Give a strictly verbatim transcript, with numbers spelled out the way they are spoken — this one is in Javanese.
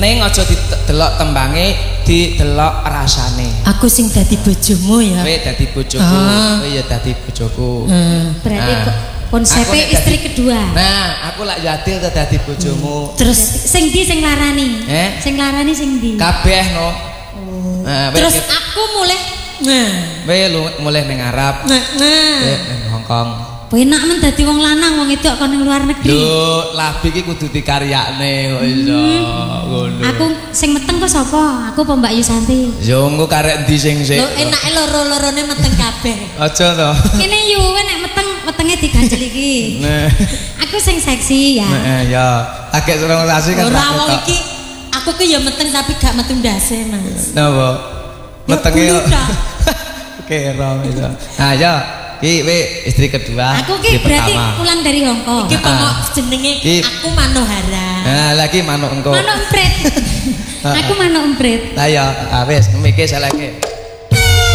Ning aja didelok tembange, didelok rasane. Aku sing dadi bojomu ya. Kowe dadi bojoku, kowe ya dadi bojoku. Berarti konsepnya istri kedua. Nah, aku lak Yadil dadi bojomu. Terus sing ndi sing larani? Eh? Sing larani sing ndi? Kabeh no. Nah, terus aku mulai nah. Kowe lu mulai ning Arab. Nah, nah. Ning Hong Kong. Penak men dadi wong lanang wong itu kok ning luar negeri. Lho, labi iki kudu dikaryakne kok iso. Ngono. Aku sing meteng kok sapa? Aku apa Mbak Yusanti? Ya engko karek ndi sing sik. Lho enake loro-lorone meteng kabeh. Aja to. Kene yu nek meteng metenge diganjel iki. Nah. Aku sing seksi ya. Heeh ya. Agek serong rasi kan. Ora wong iki aku ki ya meteng tapi gak metu ndase, Mas. Napa? Metenge kok. Kira iso. Nah ya. Ki we istri kedua. Aku ki berarti pulang dari Hong Kong. Iki pokok jenenge aku Manohara. Nah, lagi manuk engko. Manuk empret. Aku manuk empret. Lah ya, wis mikir seleke.